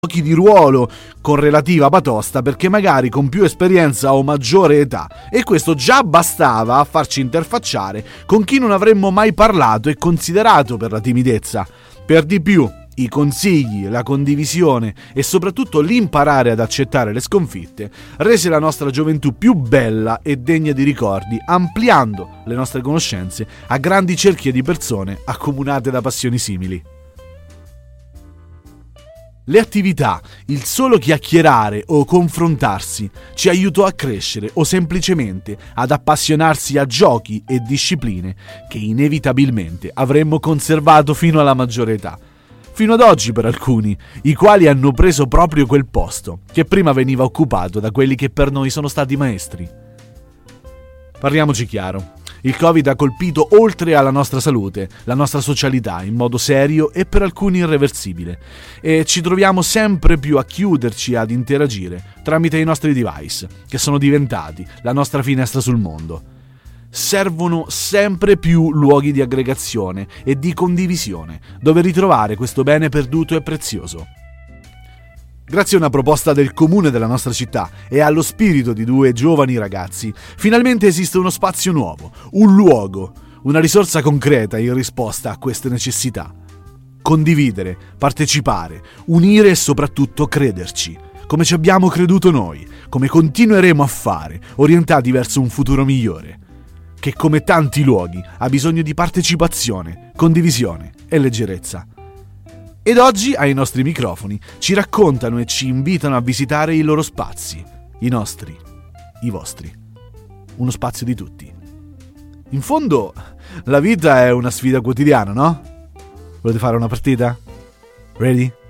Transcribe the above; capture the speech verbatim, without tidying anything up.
giochi di ruolo con relativa batosta, perché magari con più esperienza o maggiore età, e questo già bastava a farci interfacciare con chi non avremmo mai parlato e considerato per la timidezza. Per di più, i consigli, la condivisione e soprattutto l'imparare ad accettare le sconfitte rese la nostra gioventù più bella e degna di ricordi, ampliando le nostre conoscenze a grandi cerchie di persone accomunate da passioni simili. Le attività, il solo chiacchierare o confrontarsi ci aiutò a crescere o semplicemente ad appassionarsi a giochi e discipline che inevitabilmente avremmo conservato fino alla maggiore età. Fino ad oggi per alcuni, i quali hanno preso proprio quel posto che prima veniva occupato da quelli che per noi sono stati maestri. Parliamoci chiaro. Il Covid ha colpito oltre alla nostra salute, la nostra socialità in modo serio e per alcuni irreversibile, e ci troviamo sempre più a chiuderci ad interagire tramite i nostri device, che sono diventati la nostra finestra sul mondo. Servono sempre più luoghi di aggregazione e di condivisione, dove ritrovare questo bene perduto e prezioso. Grazie a una proposta del comune della nostra città e allo spirito di due giovani ragazzi, finalmente esiste uno spazio nuovo, un luogo, una risorsa concreta in risposta a queste necessità. Condividere, partecipare, unire e soprattutto crederci, come ci abbiamo creduto noi, come continueremo a fare, orientati verso un futuro migliore, che come tanti luoghi ha bisogno di partecipazione, condivisione e leggerezza. Ed oggi ai nostri microfoni ci raccontano e ci invitano a visitare i loro spazi, i nostri, i vostri, uno spazio di tutti. In fondo la vita è una sfida quotidiana, no? Volete fare una partita? Ready?